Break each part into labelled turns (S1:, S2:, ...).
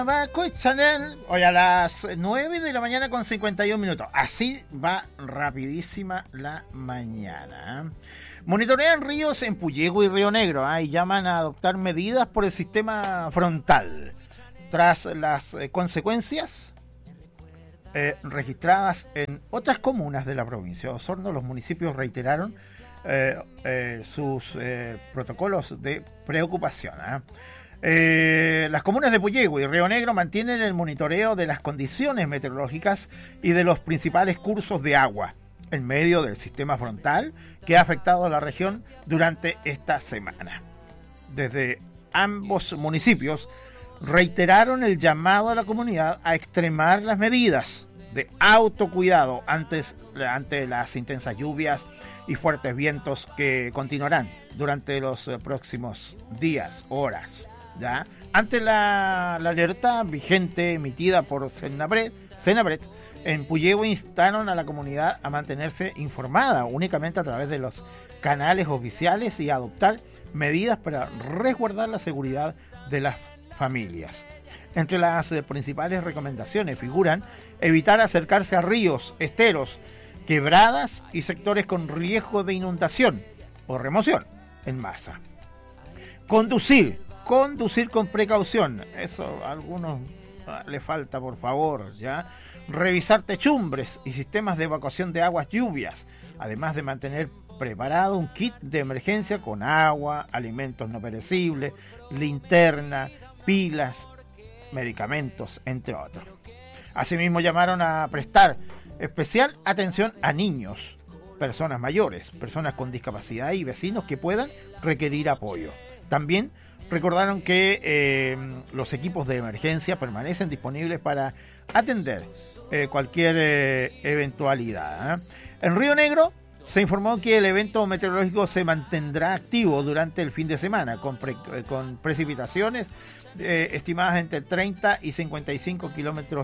S1: Marco Chanel, hoy a las 9 de la mañana con 51 minutos. Así va rapidísima la mañana. Monitorean ríos en Puyehue y Río Negro y llaman a adoptar medidas por el sistema frontal. Tras las consecuencias registradas en otras comunas de la provincia de Osorno, los municipios reiteraron sus protocolos de preocupación. Las comunas de Puyehue y Río Negro mantienen el monitoreo de las condiciones meteorológicas y de los principales cursos de agua en medio del sistema frontal que ha afectado a la región durante esta semana. Desde ambos municipios reiteraron el llamado a la comunidad a extremar las medidas de autocuidado ante las intensas lluvias y fuertes vientos que continuarán durante los próximos días, horas. ¿Ya? Ante la alerta vigente emitida por Senabret, en Puyehue instaron a la comunidad a mantenerse informada únicamente a través de los canales oficiales y a adoptar medidas para resguardar la seguridad de las familias. Entre las principales recomendaciones figuran evitar acercarse a ríos, esteros, quebradas y sectores con riesgo de inundación o remoción en masa. Conducir con precaución, eso a algunos le falta, por favor, ¿ya? Revisar techumbres y sistemas de evacuación de aguas lluvias, además de mantener preparado un kit de emergencia con agua, alimentos no perecibles, linterna, pilas, medicamentos, entre otros. Asimismo, llamaron a prestar especial atención a niños, personas mayores, personas con discapacidad y vecinos que puedan requerir apoyo. También recordaron que los equipos de emergencia permanecen disponibles para atender cualquier eventualidad. En Río Negro se informó que el evento meteorológico se mantendrá activo durante el fin de semana, con precipitaciones estimadas entre 30 y 55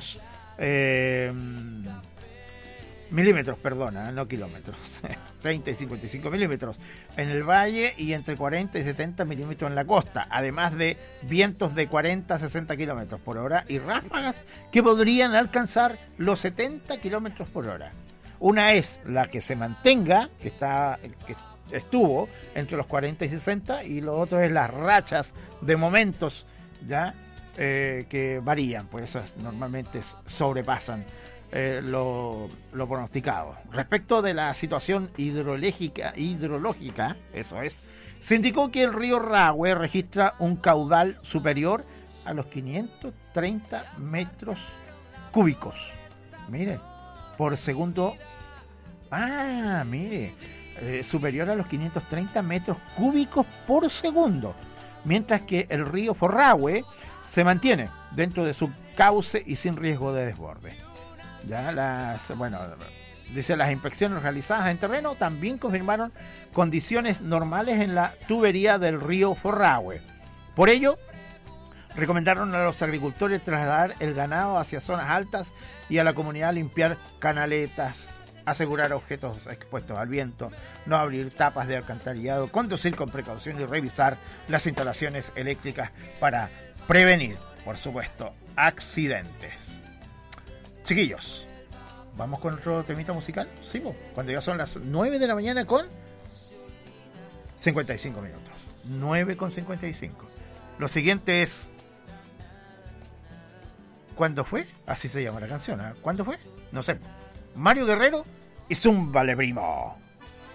S1: milímetros, no kilómetros, 30 y 55 milímetros en el valle y entre 40 y 70 milímetros en la costa, además de vientos de 40 a 60 kilómetros por hora y ráfagas que podrían alcanzar los 70 kilómetros por hora. Una es la que se mantenga, que estuvo entre los 40 y 60, y lo otro es las rachas de momentos ya que varían, pues esas normalmente sobrepasan lo pronosticado. Respecto de la situación hidrológica, eso es, se indicó que el río Rahue registra un caudal superior a los 530 metros cúbicos. Mire, por segundo. Superior a los 530 metros cúbicos por segundo, mientras que el río Forrahue se mantiene dentro de su cauce y sin riesgo de desborde. Ya las inspecciones realizadas en terreno también confirmaron condiciones normales en la tubería del río Forrahue. Por ello, recomendaron a los agricultores trasladar el ganado hacia zonas altas y a la comunidad limpiar canaletas, asegurar objetos expuestos al viento, no abrir tapas de alcantarillado, conducir con precaución y revisar las instalaciones eléctricas para prevenir, por supuesto, accidentes. Chiquillos, ¿vamos con otro temita musical? Sí, cuando ya son las 9 de la mañana con 55 minutos. 9 con 55. Lo siguiente es... ¿Cuándo fue? Así se llama la canción, ¿eh? ¿Cuándo fue? No sé. Mario Guerrero y Zúmbale, primo.